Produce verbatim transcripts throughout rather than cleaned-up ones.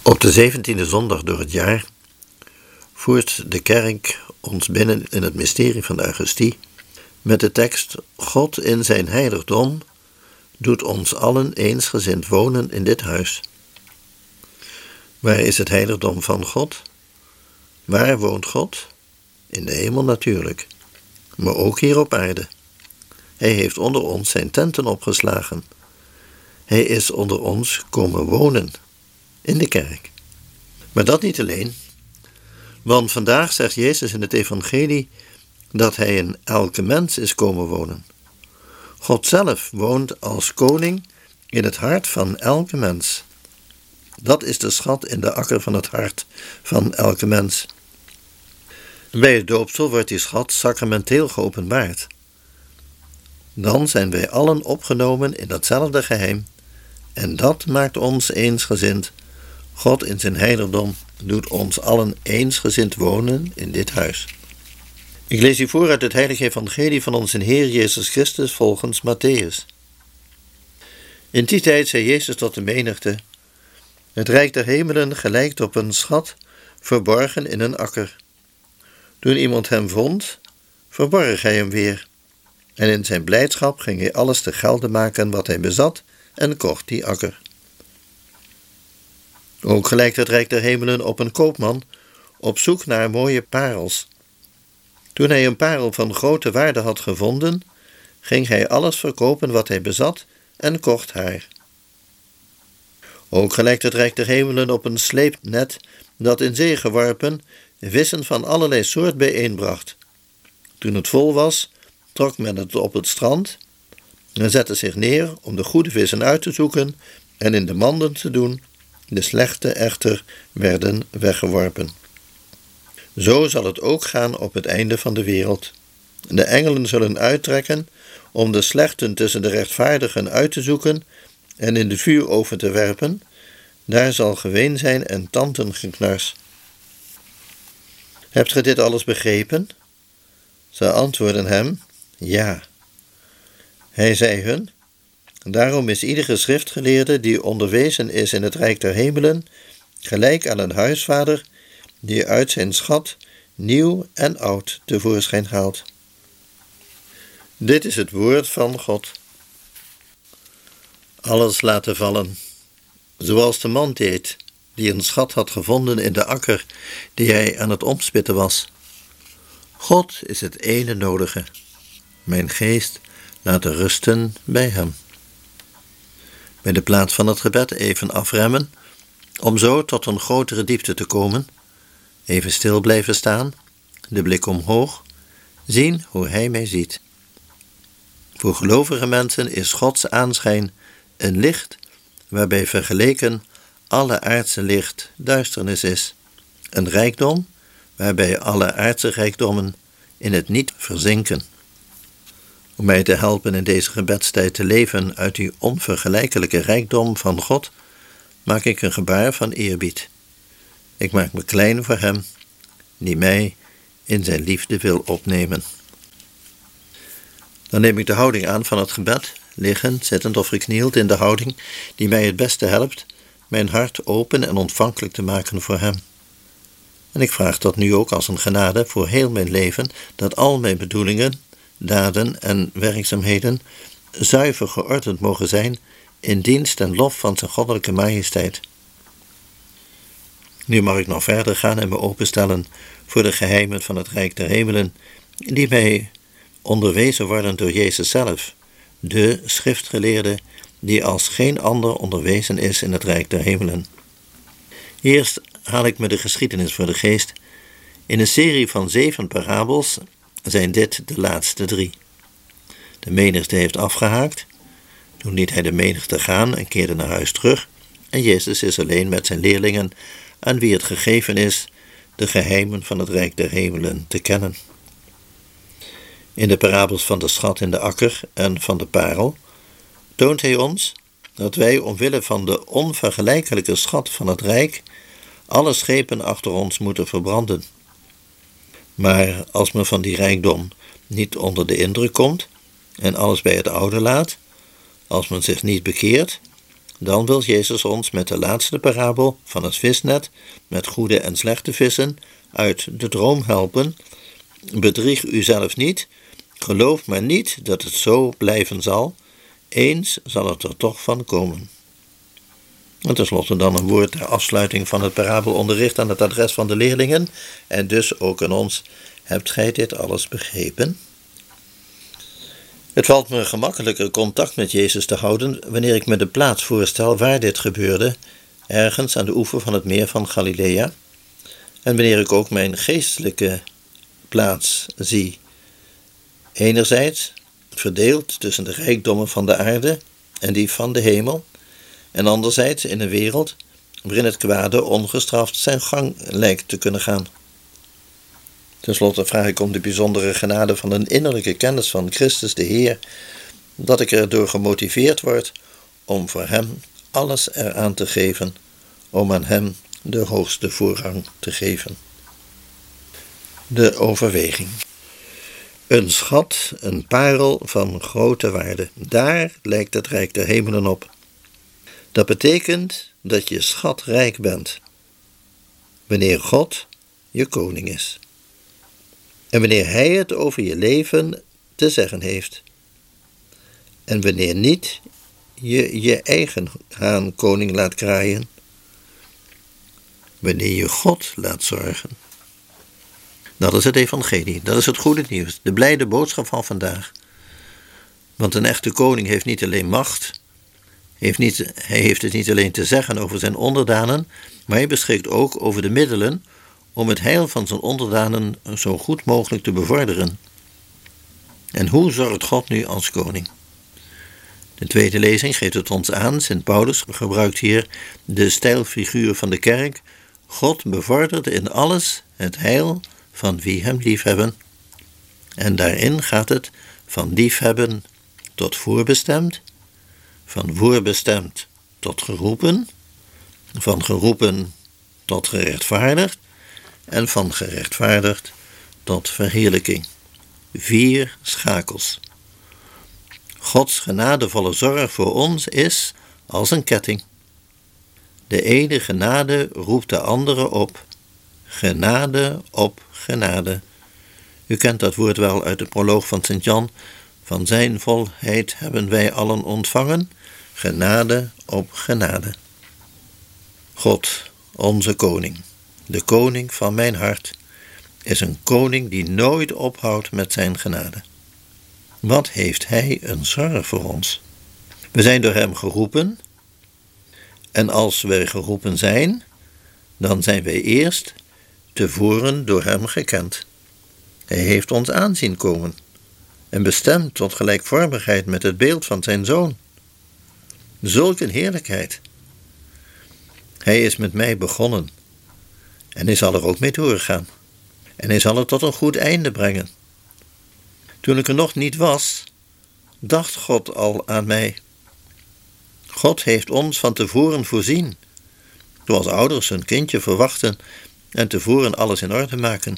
Op de zeventiende zondag door het jaar voert de kerk ons binnen in het mysterie van de Eucharistie met de tekst: God in zijn heiligdom doet ons allen eensgezind wonen in dit huis. Waar is het heiligdom van God? Waar woont God? In de hemel natuurlijk, maar ook hier op aarde. Hij heeft onder ons zijn tenten opgeslagen. Hij is onder ons komen wonen in de kerk. Maar dat niet alleen, want vandaag zegt Jezus in het evangelie dat hij in elke mens is komen wonen. God zelf woont als koning in het hart van elke mens. Dat is de schat in de akker van het hart van elke mens. Bij het doopsel wordt die schat sacramenteel geopenbaard. Dan zijn wij allen opgenomen in datzelfde geheim en dat maakt ons eensgezind. God in zijn heiligdom doet ons allen eensgezind wonen in dit huis. Ik lees u voor uit het heilige evangelie van onze Heer Jezus Christus volgens Matthäus. In die tijd zei Jezus tot de menigte: Het rijk der hemelen gelijkt op een schat verborgen in een akker. Toen iemand hem vond, verborg hij hem weer. En in zijn blijdschap ging hij alles te gelde maken wat hij bezat en kocht die akker. Ook gelijkt het rijk der hemelen op een koopman op zoek naar mooie parels. Toen hij een parel van grote waarde had gevonden, ging hij alles verkopen wat hij bezat en kocht haar. Ook gelijkt het rijk der hemelen op een sleepnet dat in zee geworpen vissen van allerlei soort bijeenbracht. Toen het vol was, trok men het op het strand en zette zich neer om de goede vissen uit te zoeken en in de manden te doen. De slechte echter werden weggeworpen. Zo zal het ook gaan op het einde van de wereld. De engelen zullen uittrekken om de slechten tussen de rechtvaardigen uit te zoeken en in de vuuroven te werpen. Daar zal geween zijn en tandengeknars. Hebt ge dit alles begrepen? Ze antwoordden hem: ja. Hij zei hun: Daarom is iedere schriftgeleerde die onderwezen is in het rijk der hemelen gelijk aan een huisvader die uit zijn schat nieuw en oud tevoorschijn haalt. Dit is het woord van God. Alles laten vallen, zoals de man deed die een schat had gevonden in de akker die hij aan het omspitten was. God is het ene nodige. Mijn geest laten rusten bij hem. Bij de plaats van het gebed even afremmen, om zo tot een grotere diepte te komen. Even stil blijven staan, de blik omhoog, zien hoe hij mij ziet. Voor gelovige mensen is Gods aanschijn een licht waarbij vergeleken alle aardse licht duisternis is. Een rijkdom waarbij alle aardse rijkdommen in het niet verzinken. Om mij te helpen in deze gebedstijd te leven uit die onvergelijkelijke rijkdom van God, maak ik een gebaar van eerbied. Ik maak me klein voor hem, die mij in zijn liefde wil opnemen. Dan neem ik de houding aan van het gebed, liggend, zittend of geknield in de houding die mij het beste helpt, mijn hart open en ontvankelijk te maken voor hem. En ik vraag dat nu ook als een genade voor heel mijn leven, dat al mijn bedoelingen, daden en werkzaamheden zuiver geordend mogen zijn in dienst en lof van zijn goddelijke majesteit. Nu mag ik nog verder gaan en me openstellen voor de geheimen van het rijk der hemelen, die mij onderwezen worden door Jezus zelf, de schriftgeleerde die als geen ander onderwezen is in het rijk der hemelen. Eerst haal ik me de geschiedenis voor de geest. In een serie van zeven parabels zijn dit de laatste drie. De menigte heeft afgehaakt. Toen liet hij de menigte gaan en keerde naar huis terug. En Jezus is alleen met zijn leerlingen, aan wie het gegeven is de geheimen van het rijk der hemelen te kennen. In de parabels van de schat in de akker en van de parel toont hij ons dat wij omwille van de onvergelijkelijke schat van het rijk alle schepen achter ons moeten verbranden. Maar als men van die rijkdom niet onder de indruk komt en alles bij het oude laat, als men zich niet bekeert Dan wil Jezus ons met de laatste parabel van het visnet, met goede en slechte vissen, uit de droom helpen. Bedrieg uzelf niet, geloof maar niet dat het zo blijven zal. Eens zal het er toch van komen. En tenslotte dan een woord ter afsluiting van het parabelonderricht aan het adres van de leerlingen, en dus ook aan ons. Hebt gij dit alles begrepen? Het valt me gemakkelijker contact met Jezus te houden wanneer ik me de plaats voorstel waar dit gebeurde, ergens aan de oever van het meer van Galilea, en wanneer ik ook mijn geestelijke plaats zie. Enerzijds verdeeld tussen de rijkdommen van de aarde en die van de hemel, en anderzijds in een wereld waarin het kwade ongestraft zijn gang lijkt te kunnen gaan. Ten slotte vraag ik om de bijzondere genade van een innerlijke kennis van Christus de Heer, dat ik erdoor gemotiveerd word om voor Hem alles eraan te geven, om aan Hem de hoogste voorrang te geven. De overweging. Een schat, een parel van grote waarde. Daar lijkt het rijk der hemelen op. Dat betekent dat je schatrijk bent, wanneer God je koning is. En wanneer Hij het over je leven te zeggen heeft. En wanneer niet je je eigen haan koning laat kraaien. Wanneer je God laat zorgen. Dat is het evangelie, dat is het goede nieuws, de blijde boodschap van vandaag. Want een echte koning heeft niet alleen macht, heeft niet, hij heeft het niet alleen te zeggen over zijn onderdanen, maar hij beschikt ook over de middelen om het heil van zijn onderdanen zo goed mogelijk te bevorderen. En hoe zorgt God nu als koning? De tweede lezing geeft het ons aan. Sint Paulus gebruikt hier de stijlfiguur van de kerk. God bevordert in alles het heil van wie hem liefhebben. En daarin gaat het van liefhebben tot voorbestemd, van voorbestemd tot geroepen, van geroepen tot gerechtvaardigd en van gerechtvaardigd tot verheerlijking. Vier schakels. Gods genadevolle zorg voor ons is als een ketting. De ene genade roept de andere op. Genade op genade. U kent dat woord wel uit de proloog van Sint Jan. Van zijn volheid hebben wij allen ontvangen. Genade op genade. God, onze koning, de koning van mijn hart, is een koning die nooit ophoudt met zijn genade. Wat heeft hij een zorg voor ons? We zijn door hem geroepen. En als wij geroepen zijn, dan zijn wij eerst tevoren door hem gekend. Hij heeft ons aanzien komen en bestemd tot gelijkvormigheid met het beeld van zijn Zoon. Zulk een heerlijkheid. Hij is met mij begonnen en hij zal er ook mee doorgaan. En hij zal het tot een goed einde brengen. Toen ik er nog niet was, dacht God al aan mij. God heeft ons van tevoren voorzien, zoals ouders hun kindje verwachten en tevoren alles in orde maken.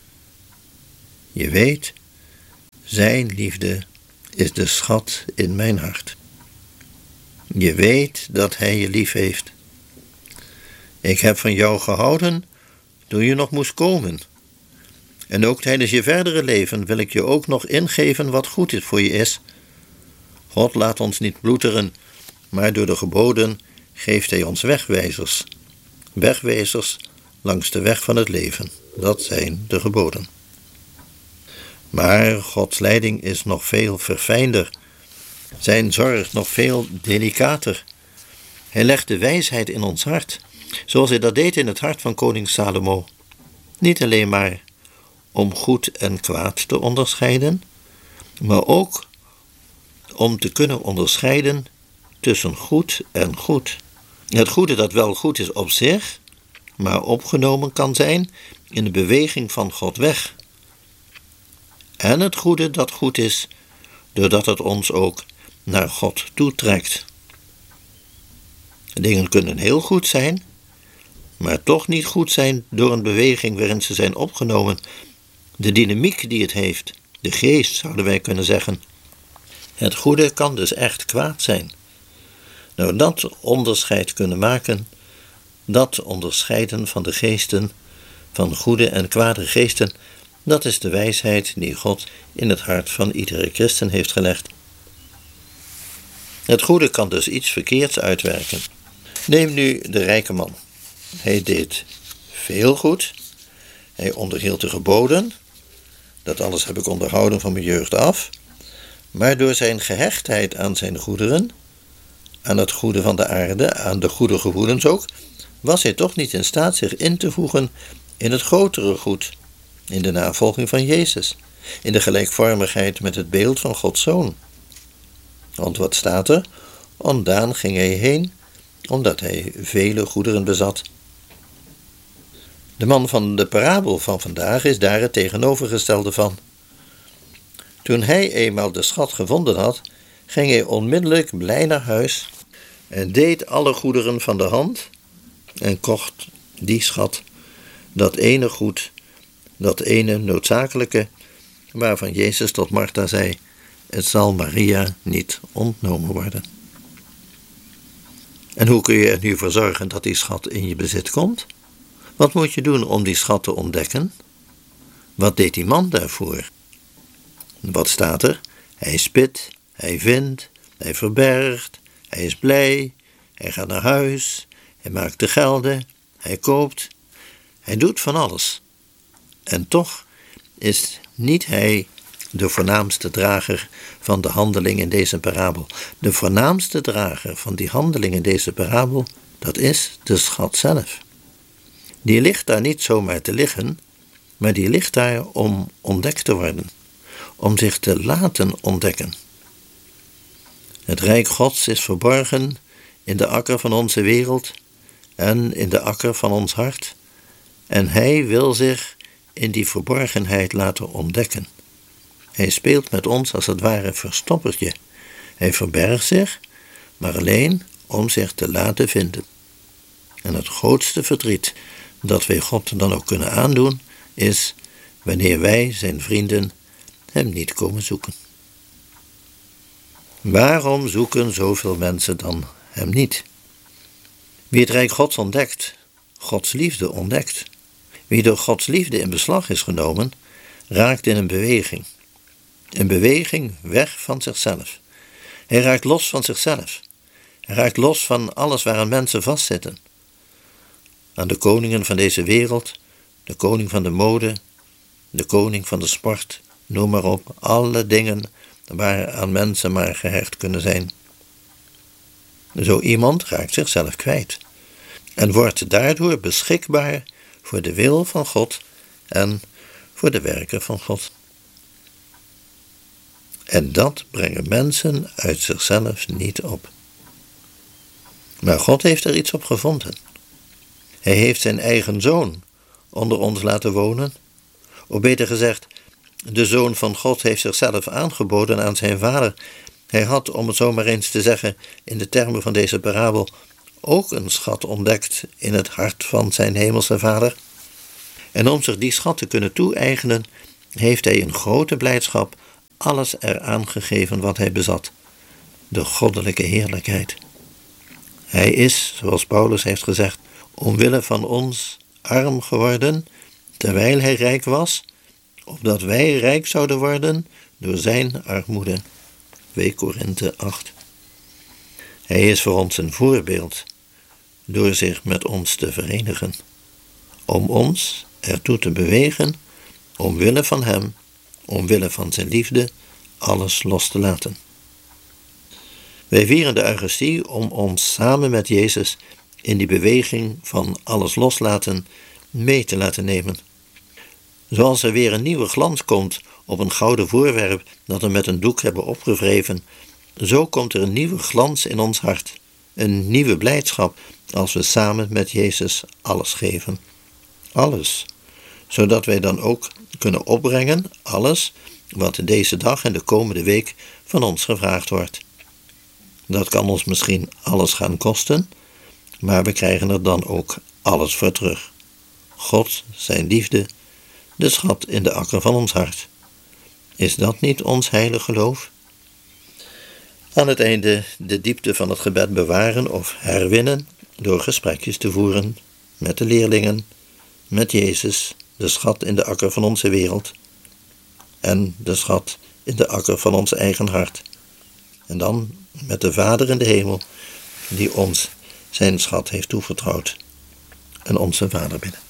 Je weet, zijn liefde is de schat in mijn hart. Je weet dat hij je lief heeft. Ik heb van jou gehouden toen je nog moest komen. En ook tijdens je verdere leven wil ik je ook nog ingeven wat goed is voor je is. God laat ons niet ploeteren, maar door de geboden geeft hij ons wegwijzers. Wegwijzers langs de weg van het leven. Dat zijn de geboden. Maar Gods leiding is nog veel verfijnder. Zijn zorg nog veel delicater. Hij legt de wijsheid in ons hart, zoals hij dat deed in het hart van koning Salomo. Niet alleen maar om goed en kwaad te onderscheiden, maar ook om te kunnen onderscheiden tussen goed en goed. Het goede dat wel goed is op zich, maar opgenomen kan zijn in de beweging van God weg. En het goede dat goed is, doordat het ons ook naar God toetrekt. Dingen kunnen heel goed zijn, maar toch niet goed zijn door een beweging waarin ze zijn opgenomen. De dynamiek die het heeft, de geest zouden wij kunnen zeggen. Het goede kan dus echt kwaad zijn. Nou, dat onderscheid kunnen maken, dat onderscheiden van de geesten, van goede en kwade geesten, dat is de wijsheid die God in het hart van iedere christen heeft gelegd. Het goede kan dus iets verkeerds uitwerken. Neem nu de rijke man. Hij deed veel goed. Hij onderhield de geboden. Dat alles heb ik onderhouden van mijn jeugd af. Maar door zijn gehechtheid aan zijn goederen, aan het goede van de aarde, aan de goede gevoelens ook, was hij toch niet in staat zich in te voegen in het grotere goed, in de navolging van Jezus, in de gelijkvormigheid met het beeld van Gods Zoon. Want wat staat er? Ondaan ging hij heen, omdat hij vele goederen bezat. De man van de parabel van vandaag is daar het tegenovergestelde van. Toen hij eenmaal de schat gevonden had, ging hij onmiddellijk blij naar huis en deed alle goederen van de hand en kocht die schat, dat ene goed, dat ene noodzakelijke, waarvan Jezus tot Martha zei, het zal Maria niet ontnomen worden. En hoe kun je er nu voor zorgen dat die schat in je bezit komt? Wat moet je doen om die schat te ontdekken? Wat deed die man daarvoor? Wat staat er? Hij spit, hij vindt, hij verbergt, hij is blij, hij gaat naar huis, hij maakt de gelden, hij koopt, hij doet van alles. En toch is niet hij de voornaamste drager van de handeling in deze parabel. De voornaamste drager van die handeling in deze parabel, dat is de schat zelf. Die ligt daar niet zomaar te liggen, maar die ligt daar om ontdekt te worden, om zich te laten ontdekken. Het rijk Gods is verborgen in de akker van onze wereld en in de akker van ons hart, en hij wil zich in die verborgenheid laten ontdekken. Hij speelt met ons als het ware verstoppertje. Hij verbergt zich, maar alleen om zich te laten vinden. En het grootste verdriet dat wij God dan ook kunnen aandoen, is wanneer wij, zijn vrienden, hem niet komen zoeken. Waarom zoeken zoveel mensen dan hem niet? Wie het rijk Gods ontdekt, Gods liefde ontdekt, wie door Gods liefde in beslag is genomen, raakt in een beweging. Een beweging weg van zichzelf. Hij raakt los van zichzelf. Hij raakt los van alles waaraan mensen vastzitten. Aan de koningen van deze wereld, de koning van de mode, de koning van de sport, noem maar op, alle dingen waaraan mensen maar gehecht kunnen zijn. Zo iemand raakt zichzelf kwijt en wordt daardoor beschikbaar voor de wil van God en voor de werken van God. En dat brengen mensen uit zichzelf niet op. Maar God heeft er iets op gevonden. Hij heeft zijn eigen zoon onder ons laten wonen. Of beter gezegd, de zoon van God heeft zichzelf aangeboden aan zijn vader. Hij had, om het zo maar eens te zeggen, in de termen van deze parabel, ook een schat ontdekt in het hart van zijn hemelse vader. En om zich die schat te kunnen toe-eigenen, heeft hij in grote blijdschap alles eraan gegeven wat hij bezat. De goddelijke heerlijkheid. Hij is, zoals Paulus heeft gezegd, omwille van ons arm geworden, terwijl hij rijk was, opdat wij rijk zouden worden door zijn armoede. twee Korinthe acht. Hij is voor ons een voorbeeld, door zich met ons te verenigen, om ons ertoe te bewegen, omwille van hem, omwille van zijn liefde, alles los te laten. Wij vieren de Eucharistie om ons samen met Jezus in die beweging van alles loslaten mee te laten nemen. Zoals er weer een nieuwe glans komt op een gouden voorwerp dat we met een doek hebben opgewreven, zo komt er een nieuwe glans in ons hart, een nieuwe blijdschap als we samen met Jezus alles geven. Alles, zodat wij dan ook kunnen opbrengen, alles wat deze dag en de komende week van ons gevraagd wordt. Dat kan ons misschien alles gaan kosten, maar we krijgen er dan ook alles voor terug. God, zijn liefde, de schat in de akker van ons hart. Is dat niet ons heilig geloof? Aan het einde de diepte van het gebed bewaren of herwinnen door gesprekjes te voeren met de leerlingen, met Jezus, de schat in de akker van onze wereld en de schat in de akker van ons eigen hart. En dan met de Vader in de hemel, die ons zijn schat heeft toevertrouwd, en onze Vader bidden.